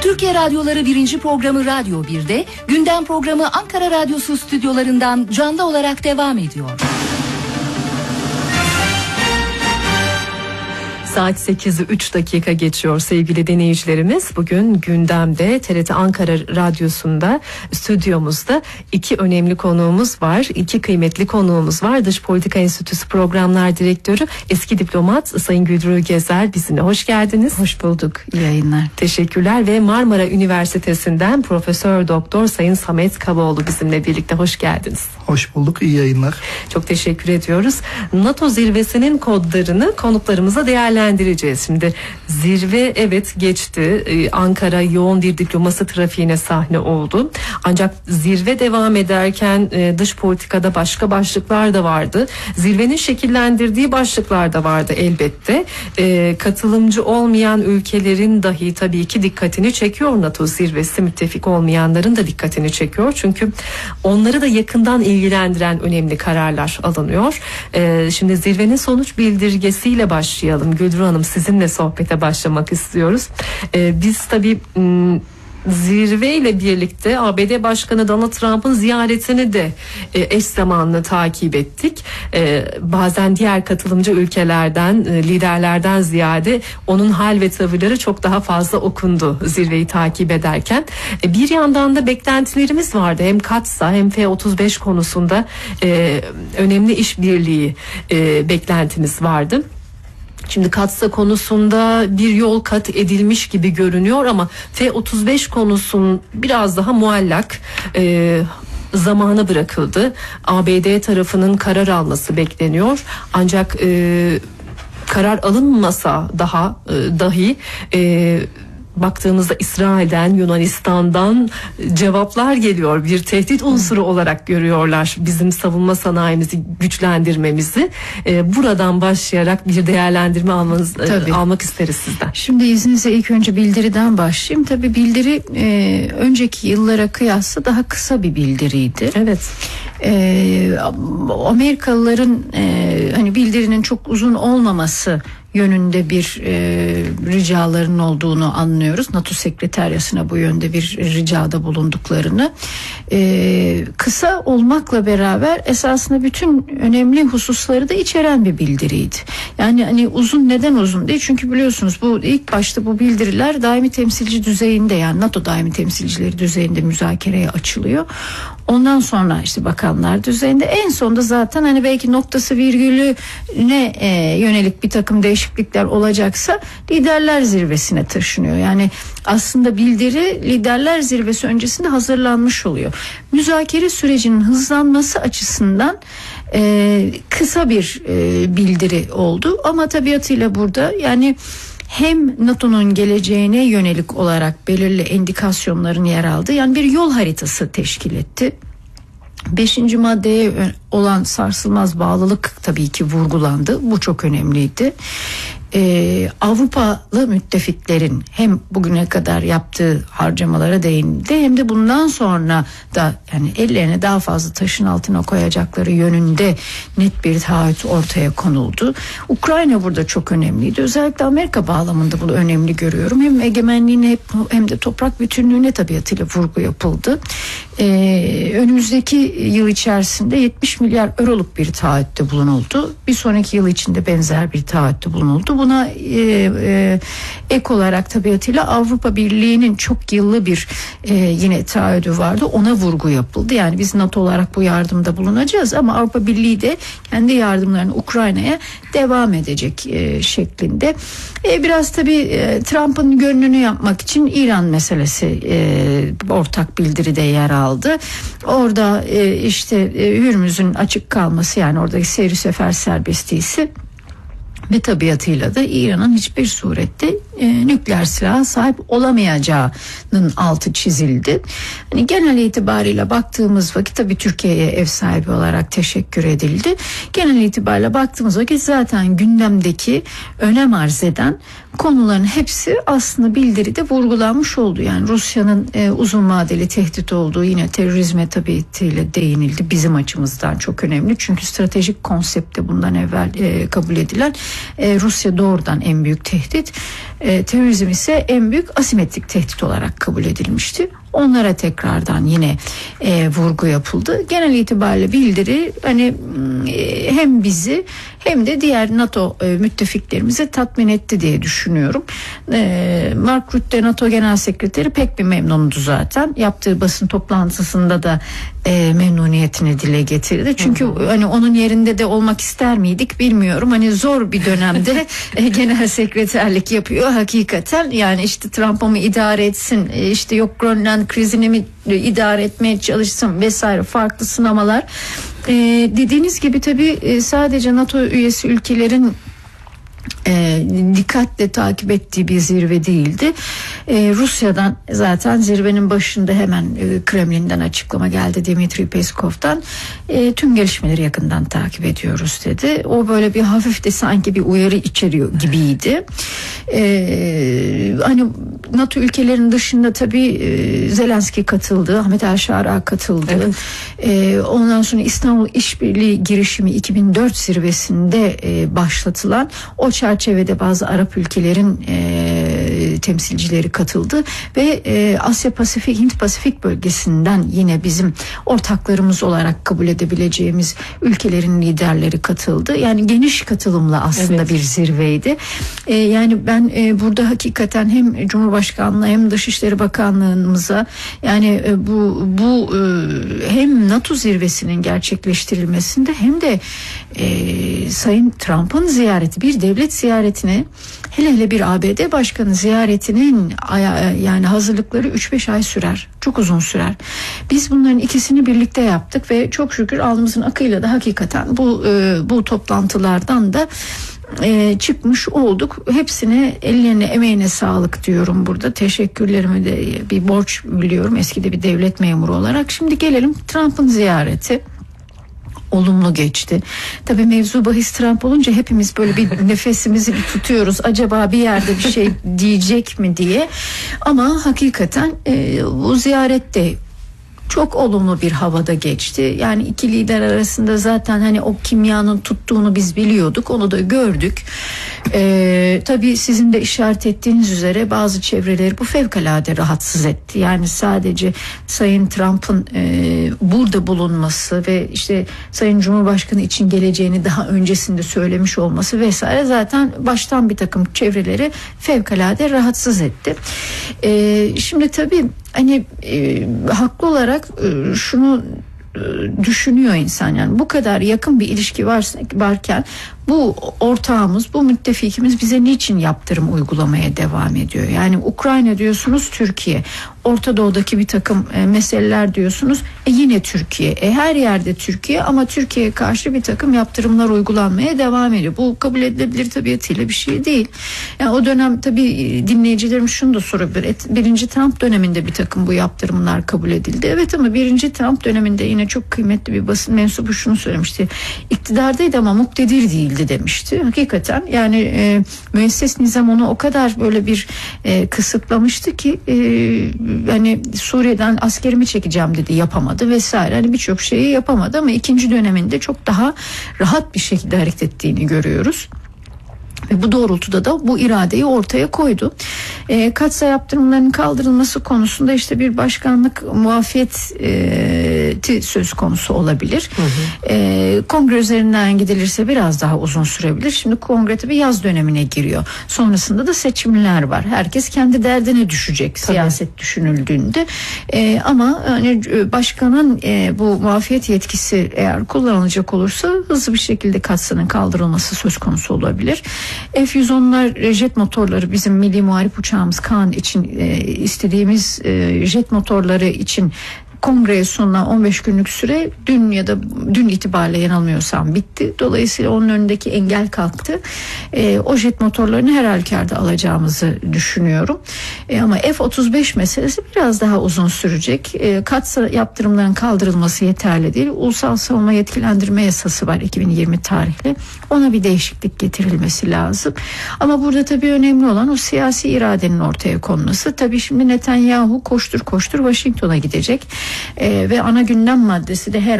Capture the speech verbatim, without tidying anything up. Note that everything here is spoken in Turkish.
Türkiye Radyoları birinci programı Radyo bir'de, gündem programı Ankara Radyosu stüdyolarından canlı olarak devam ediyor. Saat sekizi üç dakika geçiyor sevgili dinleyicilerimiz. Bugün gündemde T R T Ankara Radyosu'nda stüdyomuzda iki önemli konuğumuz var. İki kıymetli konuğumuz var. Dış Politika Enstitüsü Programlar Direktörü, eski diplomat Sayın Güdrü Gezer bizimle. Hoş geldiniz. Hoş bulduk. İyi yayınlar. Teşekkürler. Ve Marmara Üniversitesi'nden Profesör Doktor Sayın Samet Kaboğlu bizimle birlikte. Hoş geldiniz. Hoş bulduk. İyi yayınlar. Çok teşekkür ediyoruz. NATO zirvesinin kodlarını konuklarımıza değerlendireceğiz. Şimdi zirve evet geçti. Ee, Ankara yoğun bir diplomasi trafiğine sahne oldu. Ancak zirve devam ederken e, dış politikada başka başlıklar da vardı. Zirvenin şekillendirdiği başlıklar da vardı elbette. E, katılımcı olmayan ülkelerin dahi tabii ki dikkatini çekiyor NATO zirvesi. Müttefik olmayanların da dikkatini çekiyor. Çünkü onları da yakından ilgilendiren önemli kararlar alınıyor. Ee, şimdi zirvenin sonuç bildirgesiyle başlayalım. Güldür Hanım, sizinle sohbete başlamak istiyoruz. Ee, biz tabii m- zirve ile birlikte A B D Başkanı Donald Trump'ın ziyaretini de e, eş zamanlı takip ettik. E, bazen diğer katılımcı ülkelerden, e, liderlerden ziyade onun hal ve tavırları çok daha fazla okundu zirveyi takip ederken. E, bir yandan da beklentilerimiz vardı. Hem Katsa hem F otuz beş konusunda e, önemli işbirliği e, beklentimiz vardı. Şimdi Katsa konusunda bir yol kat edilmiş gibi görünüyor ama F otuz beş konusun biraz daha muallak e, zamana bırakıldı. A B D tarafının karar alması bekleniyor. Ancak e, karar alınmasa daha e, dahi e, baktığımızda İsrail'den, Yunanistan'dan cevaplar geliyor. Bir tehdit unsuru olarak görüyorlar bizim savunma sanayimizi güçlendirmemizi. Ee, buradan başlayarak bir değerlendirme almanız, e, almak isteriz sizden. Şimdi izninizle ilk önce bildiriden başlayayım. Tabii bildiri e, önceki yıllara kıyasla daha kısa bir bildiriydi. Evet. E, Amerikalıların e, hani bildirinin çok uzun olmaması yönünde bir e, ricaların olduğunu anlıyoruz. NATO Sekreteryası'na bu yönde bir ricada bulunduklarını. E, kısa olmakla beraber esasında bütün önemli hususları da içeren bir bildiriydi. Yani hani uzun, neden uzun değil? Çünkü biliyorsunuz bu ilk başta bu bildiriler daimi temsilci düzeyinde, yani NATO daimi temsilcileri düzeyinde müzakereye açılıyor. Ondan sonra işte bakanlar düzeyinde, en sonunda zaten hani belki noktası virgülüne e, yönelik bir takım değişiklikler olacaksa liderler zirvesine taşınıyor. Yani aslında bildiri liderler zirvesi öncesinde hazırlanmış oluyor. Müzakere sürecinin hızlanması açısından e, kısa bir e, bildiri oldu ama tabiatıyla burada yani hem NATO'nun geleceğine yönelik olarak belirli indikasyonların yer aldığı, yani bir yol haritası teşkil etti. Beşinci maddeye olan sarsılmaz bağlılık tabii ki vurgulandı. Bu çok önemliydi. Ee, Avrupalı müttefiklerin hem bugüne kadar yaptığı harcamalara değindi, hem de bundan sonra da yani ellerine daha fazla taşın altına koyacakları yönünde net bir taahhüt ortaya konuldu. Ukrayna burada çok önemliydi. Özellikle Amerika bağlamında bunu önemli görüyorum. Hem egemenliğine hem de toprak bütünlüğüne tabiatıyla vurgu yapıldı. Ee, önümüzdeki yıl içerisinde yetmiş milyar euroluk bir taahhütte bulunuldu. Bir sonraki yıl içinde benzer bir taahhütte bulunuldu. Buna e, e, ek olarak tabiatıyla Avrupa Birliği'nin çok yıllı bir e, yine taahhüdü vardı. Ona vurgu yapıldı. Yani biz NATO olarak bu yardımda bulunacağız ama Avrupa Birliği de kendi yardımlarını Ukrayna'ya devam edecek e, şeklinde. E, biraz tabii e, Trump'ın gönlünü yapmak için İran meselesi e, ortak bildiride yer aldı. Orada e, işte e, Hürmüz'ün açık kalması, yani oradaki seyri sefer serbestiysi ve tabiatıyla da İran'ın hiçbir surette e, nükleer silaha sahip olamayacağının altı çizildi. Hani genel itibariyle baktığımız vakit tabii Türkiye'ye ev sahibi olarak teşekkür edildi. Genel itibariyle baktığımız vakit zaten gündemdeki önem arz eden konuların hepsi aslında bildiride vurgulanmış oldu. Yani Rusya'nın e, uzun vadeli tehdit olduğu, yine terörizme tabiatıyla değinildi. Bizim açımızdan çok önemli. Çünkü stratejik konsepte bundan evvel e, kabul edilen e, Rusya doğrudan en büyük tehdit. E, terörizm ise en büyük asimetrik tehdit olarak kabul edilmişti. Onlara tekrardan yine e, vurgu yapıldı. Genel itibariyle bildiri hani e, hem bizi hem de diğer NATO e, müttefiklerimizi tatmin etti diye düşünüyorum. E, Mark Rutte, NATO Genel Sekreteri, pek bir memnundu zaten. Yaptığı basın toplantısında da e, memnuniyetini dile getirdi. Çünkü hı hı. hani onun yerinde de olmak ister miydik bilmiyorum. Hani zor bir dönemde e, genel sekreterlik yapıyor hakikaten. Yani işte Trump'ı mı idare etsin, e, işte yok Grönland krizini mi idare etmeye çalışsın vesaire, farklı sınamalar. Ee, dediğiniz gibi tabii e, sadece NATO üyesi ülkelerin E, dikkatle takip ettiği bir zirve değildi. E, Rusya'dan zaten zirvenin başında hemen e, Kremlin'den açıklama geldi, Dmitri Peskov'dan. E, tüm gelişmeleri yakından takip ediyoruz dedi. O böyle bir hafif de sanki bir uyarı içeriyor gibiydi. E, hani NATO ülkelerinin dışında tabii e, Zelenski katıldı, Ahmet El-Şara katıldı. Evet. E, ondan sonra İstanbul İşbirliği girişimi iki bin dört zirvesinde e, başlatılan o çerçevede bazı Arap ülkelerin e, temsilcileri katıldı ve e, Asya Pasifik, Hint Pasifik bölgesinden yine bizim ortaklarımız olarak kabul edebileceğimiz ülkelerin liderleri katıldı. Yani geniş katılımla aslında evet. bir zirveydi. E, yani ben e, burada hakikaten hem Cumhurbaşkanlığı hem Dışişleri Bakanlığımıza yani e, bu bu e, hem NATO zirvesinin gerçekleştirilmesinde hem de e, Sayın Trump'ın ziyareti, bir devlet ziyaretine, hele hele bir A B D Başkanı ziyaretinin yani hazırlıkları üç beş ay sürer. Çok uzun sürer. Biz bunların ikisini birlikte yaptık ve çok şükür alnımızın akıyla da hakikaten bu bu toplantılardan da e, çıkmış olduk. Hepsine ellerine emeğine sağlık diyorum burada. Teşekkürlerimi de bir borç biliyorum eskide bir devlet memuru olarak. Şimdi gelelim Trump'ın ziyareti. Olumlu geçti. Tabii mevzu bahis Trump olunca hepimiz böyle bir nefesimizi bir tutuyoruz. Acaba bir yerde bir şey diyecek mi diye. Ama hakikaten e, bu ziyaret de çok olumlu bir havada geçti. Yani iki lider arasında zaten hani o kimyanın tuttuğunu biz biliyorduk. Onu da gördük. Ee, tabii sizin de işaret ettiğiniz üzere bazı çevreleri bu fevkalade rahatsız etti. Yani sadece Sayın Trump'ın e, burada bulunması ve işte Sayın Cumhurbaşkanı için geleceğini daha öncesinde söylemiş olması vesaire zaten baştan bir takım çevreleri fevkalade rahatsız etti. Ee, şimdi tabii hani e, haklı olarak e, şunu e, düşünüyor insan, yani bu kadar yakın bir ilişki varsa, varken bu ortağımız, bu müttefikimiz bize niçin yaptırım uygulamaya devam ediyor? Yani Ukrayna diyorsunuz, Türkiye. Orta Doğu'daki bir takım e, meseleler diyorsunuz. E yine Türkiye. E her yerde Türkiye ama Türkiye'ye karşı bir takım yaptırımlar uygulanmaya devam ediyor. Bu kabul edilebilir tabiatıyla bir şey değil. Yani o dönem tabii dinleyicilerim şunu da sorabilir. Et, birinci Trump döneminde bir takım bu yaptırımlar kabul edildi. Evet ama birinci Trump döneminde yine çok kıymetli bir basın mensubu şunu söylemişti. İktidardaydı ama muktedir değildi demişti. Hakikaten yani e, müesses nizam onu o kadar böyle bir e, kısıtlamıştı ki e, hani Suriye'den askerimi çekeceğim dedi, yapamadı vesaire. Hani birçok şeyi yapamadı ama ikinci döneminde çok daha rahat bir şekilde hareket ettiğini görüyoruz. Ve bu doğrultuda da bu iradeyi ortaya koydu. E, katsayı yaptırımlarının kaldırılması konusunda işte bir başkanlık muafiyeti söz konusu olabilir. Hı hı. E, kongre üzerinden gidilirse biraz daha uzun sürebilir. Şimdi kongre tabii yaz dönemine giriyor. Sonrasında da seçimler var. Herkes kendi derdine düşecek tabii. Siyaset düşünüldüğünde. E, ama hani başkanın e, bu muafiyet yetkisi eğer kullanılacak olursa hızlı bir şekilde katsayının kaldırılması söz konusu olabilir. F yüz onlar jet motorları bizim milli muharip uçağımız Kaan için e, istediğimiz e, jet motorları için kongreye sunulan on beş günlük süre dün ya da dün itibariyle yanılmıyorsam bitti. Dolayısıyla onun önündeki engel kalktı. E, o jet motorlarını her halükarda alacağımızı düşünüyorum. E, ama F otuz beş meselesi biraz daha uzun sürecek. E, kat yaptırımların kaldırılması yeterli değil. Ulusal savunma yetkilendirme yasası var iki bin yirmi tarihli. Ona bir değişiklik getirilmesi lazım. Ama burada tabii önemli olan o siyasi iradenin ortaya konması. Tabii şimdi Netanyahu koştur koştur Washington'a gidecek. E, ve ana gündem maddesi de her